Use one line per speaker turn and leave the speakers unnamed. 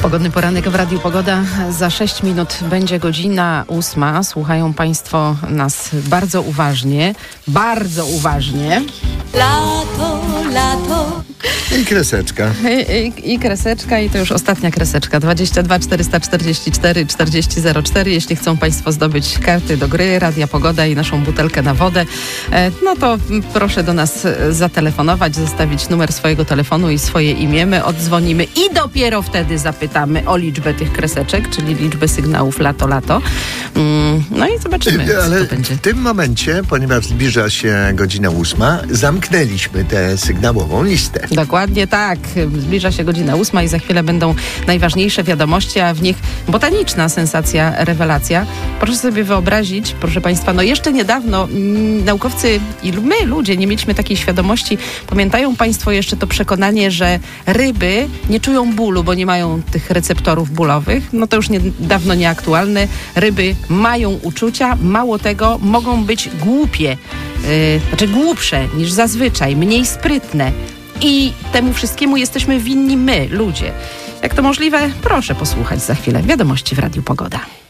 Pogodny poranek w Radiu Pogoda. Za 6 minut będzie godzina 8. Słuchają Państwo nas bardzo uważnie. Bardzo uważnie.
Lato, lato.
I kreseczka.
I kreseczka i to już ostatnia kreseczka. 22 444 4004. Jeśli chcą Państwo zdobyć karty do gry Radia Pogoda i naszą butelkę na wodę, no to proszę do nas zatelefonować, zostawić numer swojego telefonu i swoje imię. My oddzwonimy i dopiero wtedy zapytamy o liczbę tych kreseczek, czyli liczbę sygnałów lato, lato. No i zobaczymy,
Ale
co to będzie.
w tym momencie, ponieważ zbliża się godzina 8, zamknęliśmy tę sygnałową listę.
Dokładnie tak. Zbliża się godzina 8 i za chwilę będą najważniejsze wiadomości, a w nich botaniczna sensacja, rewelacja. Proszę sobie wyobrazić, proszę Państwa, no jeszcze niedawno naukowcy i my, ludzie, nie mieliśmy takiej świadomości. Pamiętają Państwo jeszcze to przekonanie, że ryby nie czują bólu, bo nie mają tych receptorów bólowych? No to już dawno nieaktualne. Ryby mają uczucia, mało tego, mogą być głupie, znaczy głupsze niż zazwyczaj, mniej sprytne. I temu wszystkiemu jesteśmy winni my, ludzie. Jak to możliwe? Proszę posłuchać za chwilę wiadomości w Radiu Pogoda.